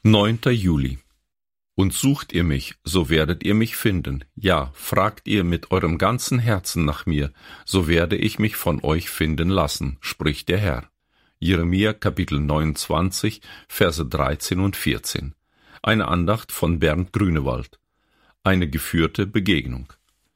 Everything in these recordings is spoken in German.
9. Juli. Und sucht ihr mich, so werdet ihr mich finden. Ja, fragt ihr mit eurem ganzen Herzen nach mir, so werde ich mich von euch finden lassen, spricht der Herr. Jeremia Kapitel 29, Verse 13 und 14. Eine Andacht von Bernd Grünewald. Eine geführte Begegnung.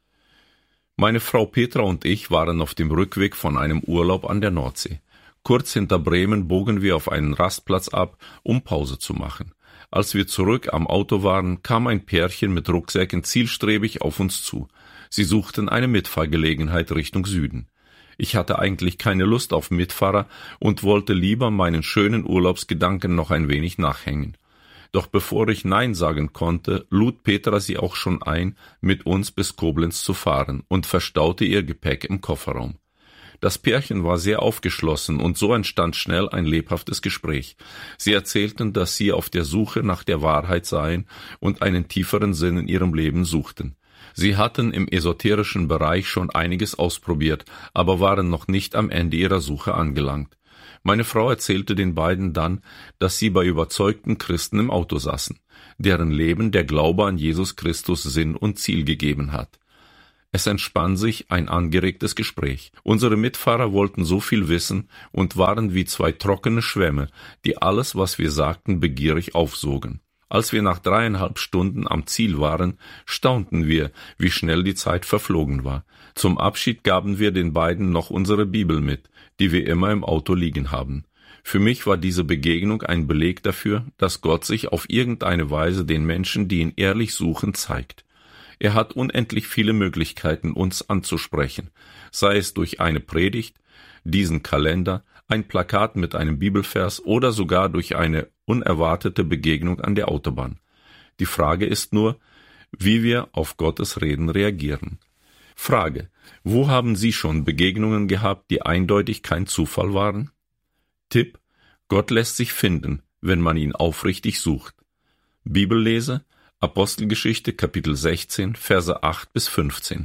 Meine Frau Petra und ich waren auf dem Rückweg von einem Urlaub an der Nordsee. Kurz hinter Bremen bogen wir auf einen Rastplatz ab, um Pause zu machen. Als wir zurück am Auto waren, kam ein Pärchen mit Rucksäcken zielstrebig auf uns zu. Sie suchten eine Mitfahrgelegenheit Richtung Süden. Ich hatte eigentlich keine Lust auf Mitfahrer und wollte lieber meinen schönen Urlaubsgedanken noch ein wenig nachhängen. Doch bevor ich Nein sagen konnte, lud Petra sie auch schon ein, mit uns bis Koblenz zu fahren und verstaute ihr Gepäck im Kofferraum. Das Pärchen war sehr aufgeschlossen und so entstand schnell ein lebhaftes Gespräch. Sie erzählten, dass sie auf der Suche nach der Wahrheit seien und einen tieferen Sinn in ihrem Leben suchten. Sie hatten im esoterischen Bereich schon einiges ausprobiert, aber waren noch nicht am Ende ihrer Suche angelangt. Meine Frau erzählte den beiden dann, dass sie bei überzeugten Christen im Auto saßen, deren Leben der Glaube an Jesus Christus Sinn und Ziel gegeben hat. Es entspann sich ein angeregtes Gespräch. Unsere Mitfahrer wollten so viel wissen und waren wie zwei trockene Schwämme, die alles, was wir sagten, begierig aufsogen. Als wir nach 3,5 Stunden am Ziel waren, staunten wir, wie schnell die Zeit verflogen war. Zum Abschied gaben wir den beiden noch unsere Bibel mit, die wir immer im Auto liegen haben. Für mich war diese Begegnung ein Beleg dafür, dass Gott sich auf irgendeine Weise den Menschen, die ihn ehrlich suchen, zeigt. Er hat unendlich viele Möglichkeiten, uns anzusprechen, sei es durch eine Predigt, diesen Kalender, ein Plakat mit einem Bibelvers oder sogar durch eine unerwartete Begegnung an der Autobahn. Die Frage ist nur, wie wir auf Gottes Reden reagieren. Frage: Wo haben Sie schon Begegnungen gehabt, die eindeutig kein Zufall waren? Tipp: Gott lässt sich finden, wenn man ihn aufrichtig sucht. Bibellese: Apostelgeschichte Kapitel 16, Verse 8 bis 15.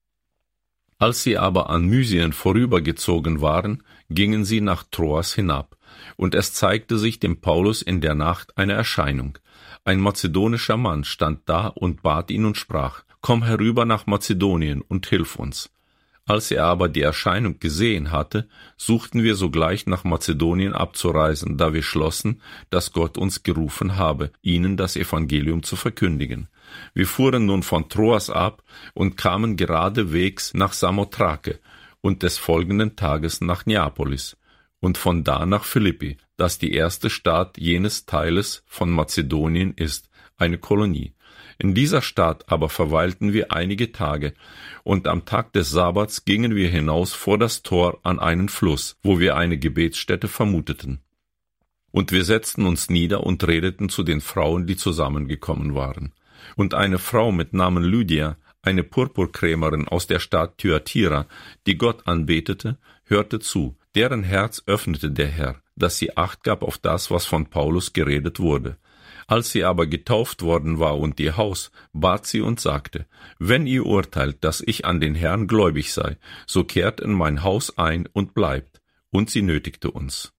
Als sie aber an Mysien vorübergezogen waren, gingen sie nach Troas hinab, und es zeigte sich dem Paulus in der Nacht eine Erscheinung. Ein mazedonischer Mann stand da und bat ihn und sprach: Komm herüber nach Mazedonien und hilf uns. Als er aber die Erscheinung gesehen hatte, suchten wir sogleich nach Mazedonien abzureisen, da wir schlossen, dass Gott uns gerufen habe, ihnen das Evangelium zu verkündigen. Wir fuhren nun von Troas ab und kamen geradewegs nach Samothrake und des folgenden Tages nach Neapolis und von da nach Philippi, das die erste Stadt jenes Teiles von Mazedonien ist, eine Kolonie. In dieser Stadt aber verweilten wir einige Tage, und am Tag des Sabbats gingen wir hinaus vor das Tor an einen Fluss, wo wir eine Gebetsstätte vermuteten. Und wir setzten uns nieder und redeten zu den Frauen, die zusammengekommen waren. Und eine Frau mit Namen Lydia, eine Purpurkrämerin aus der Stadt Thyatira, die Gott anbetete, hörte zu, deren Herz öffnete der Herr, dass sie Acht gab auf das, was von Paulus geredet wurde. Als sie aber getauft worden war und ihr Haus, bat sie und sagte: Wenn ihr urteilt, dass ich an den Herrn gläubig sei, so kehrt in mein Haus ein und bleibt. Und sie nötigte uns.